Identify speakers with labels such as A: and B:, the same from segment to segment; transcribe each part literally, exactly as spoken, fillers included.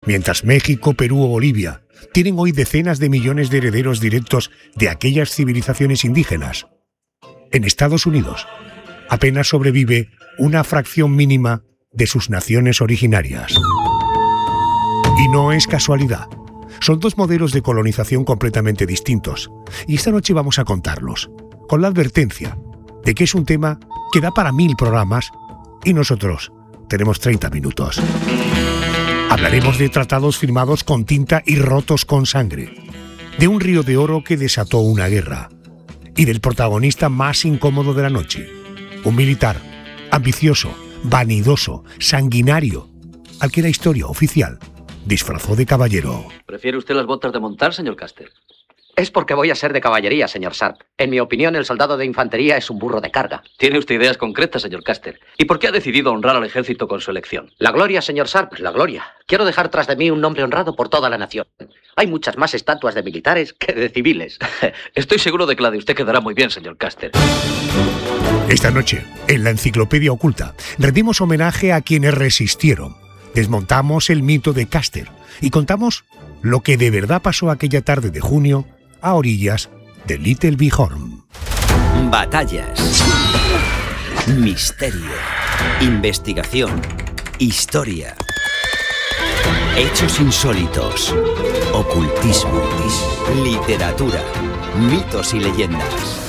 A: Mientras México, Perú o Bolivia tienen hoy decenas de millones de herederos directos de aquellas civilizaciones indígenas, en Estados Unidos apenas sobrevive una fracción mínima de sus naciones originarias. Y no es casualidad. Son dos modelos de colonización completamente distintos. Y esta noche vamos a contarlos, con la advertencia de que es un tema que da para mil programas y nosotros tenemos treinta minutos. Hablaremos de tratados firmados con tinta y rotos con sangre, de un río de oro que desató una guerra y del protagonista más incómodo de la noche, un militar ambicioso, vanidoso, sanguinario, al que la historia oficial disfrazó de caballero.
B: ¿Prefiere usted las botas de montar, señor Caster?
C: Es porque voy a ser de caballería, señor Sharp. En mi opinión, el soldado de infantería es un burro de carga.
B: Tiene usted ideas concretas, señor Caster. ¿Y por qué ha decidido honrar al ejército con su elección?
C: La gloria, señor Sharp, la gloria. Quiero dejar tras de mí un nombre honrado por toda la nación. Hay muchas más estatuas de militares que de civiles.
B: Estoy seguro de que la de usted quedará muy bien, señor Caster.
A: Esta noche, en la Enciclopedia Oculta, rendimos homenaje a quienes resistieron. Desmontamos el mito de Caster y contamos lo que de verdad pasó aquella tarde de junio a orillas de Little Bighorn.
D: Batallas, misterio, investigación, historia, hechos insólitos, ocultismo, literatura, mitos y leyendas.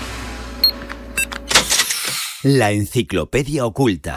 D: La Enciclopedia Oculta.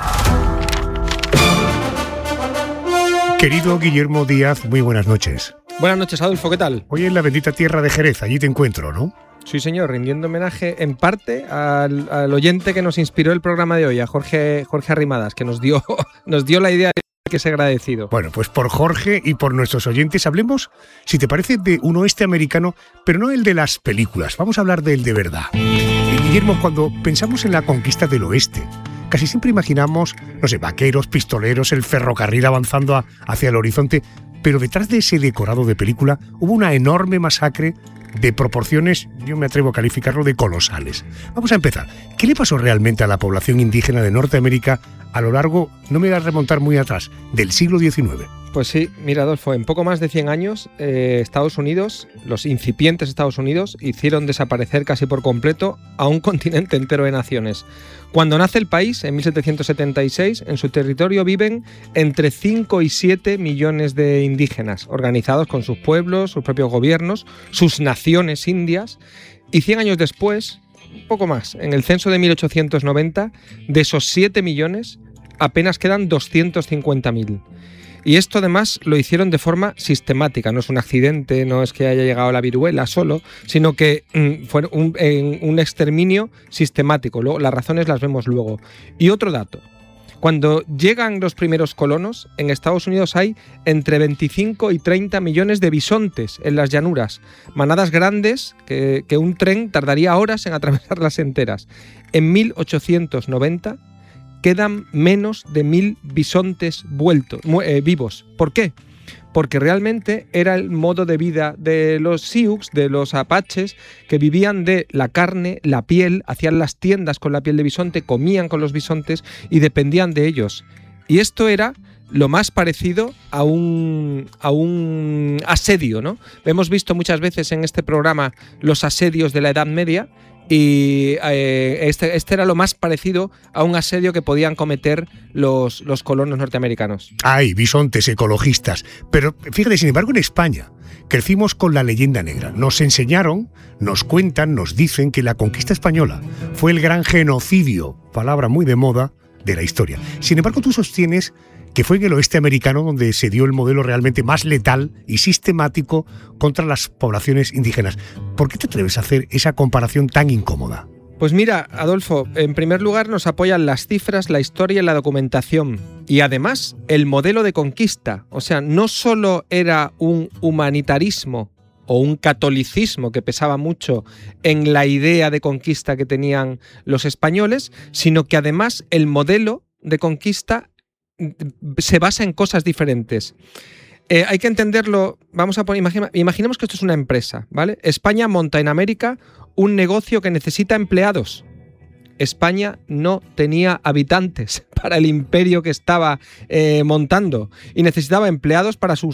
A: Querido Guillermo Díaz, muy buenas noches.
E: Buenas noches, Adolfo, ¿qué tal?
A: Hoy en la bendita tierra de Jerez, allí te encuentro, ¿no?
E: Sí, señor, rindiendo homenaje en parte al, al oyente que nos inspiró el programa de hoy, a Jorge, Jorge Arrimadas, que nos dio, nos dio la idea de que es agradecido.
A: Bueno, pues por Jorge y por nuestros oyentes hablemos, si te parece, de un oeste americano, pero no el de las películas, vamos a hablar del de verdad. Y Guillermo, cuando pensamos en la conquista del oeste, casi siempre imaginamos, no sé, vaqueros, pistoleros, el ferrocarril avanzando a, hacia el horizonte, pero detrás de ese decorado de película hubo una enorme masacre de proporciones, yo me atrevo a calificarlo de colosales. Vamos a empezar. ¿Qué le pasó realmente a la población indígena de Norteamérica a lo largo, no me voy a remontar muy atrás, del siglo diecinueve?
E: Pues sí, mira, Adolfo, en poco más de cien años, eh, Estados Unidos, los incipientes Estados Unidos, hicieron desaparecer casi por completo a un continente entero de naciones. Cuando nace el país, en mil setecientos setenta y seis, en su territorio viven entre cinco y siete millones de indígenas, organizados con sus pueblos, sus propios gobiernos, sus naciones indias, y cien años después, un poco más, en el censo de mil ochocientos noventa, de esos siete millones, apenas quedan doscientos cincuenta mil. Y esto además lo hicieron de forma sistemática, no es un accidente, no es que haya llegado la viruela solo, sino que mm, fue un, eh, un exterminio sistemático. Luego, las razones las vemos luego. Y otro dato, cuando llegan los primeros colonos, en Estados Unidos hay entre veinticinco y treinta millones de bisontes en las llanuras, manadas grandes que, que un tren tardaría horas en atravesarlas enteras. En mil ochocientos noventa... quedan menos de mil bisontes vueltos, eh, vivos. ¿Por qué? Porque realmente era el modo de vida de los Sioux, de los apaches, que vivían de la carne, la piel, hacían las tiendas con la piel de bisonte, comían con los bisontes y dependían de ellos. Y esto era lo más parecido a un, a un asedio, ¿no? Hemos visto muchas veces en este programa los asedios de la Edad Media, y eh, este, este era lo más parecido a un asedio que podían cometer los, los colonos norteamericanos.
A: Hay bisontes ecologistas, pero fíjate, sin embargo, en España crecimos con la leyenda negra. Nos enseñaron, nos cuentan, nos dicen que la conquista española fue el gran genocidio, palabra muy de moda, de la historia. Sin embargo, tú sostienes que fue en el oeste americano donde se dio el modelo realmente más letal y sistemático contra las poblaciones indígenas. ¿Por qué te atreves a hacer esa comparación tan incómoda?
E: Pues mira, Adolfo, en primer lugar nos apoyan las cifras, la historia y la documentación. Y además, el modelo de conquista. O sea, no solo era un humanitarismo o un catolicismo que pesaba mucho en la idea de conquista que tenían los españoles, sino que además el modelo de conquista se basa en cosas diferentes. Eh, hay que entenderlo, vamos a poner, imagina, imaginemos que esto es una empresa, ¿vale? España monta en América un negocio que necesita empleados. España no tenía habitantes para el imperio que estaba eh, montando y necesitaba empleados para sus